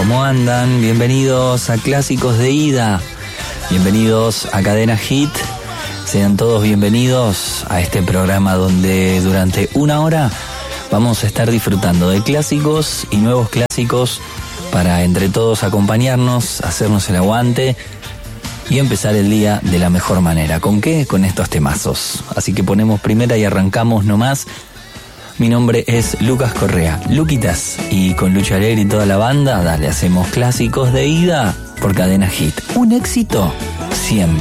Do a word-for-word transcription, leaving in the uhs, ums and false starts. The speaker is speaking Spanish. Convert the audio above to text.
¿Cómo andan? Bienvenidos a Clásicos de Ida. Bienvenidos a Cadena Hit. Sean todos bienvenidos a este programa donde durante una hora vamos a estar disfrutando de clásicos y nuevos clásicos para entre todos acompañarnos, hacernos el aguante y empezar el día de la mejor manera. ¿Con qué? Con estos temazos. Así que ponemos primera y arrancamos nomás. Mi nombre es Lucas Correa, Luquitas, y con Lucha Alegre y toda la banda, dale, hacemos Clásicos de Ida por Cadena Hit. Un éxito siempre.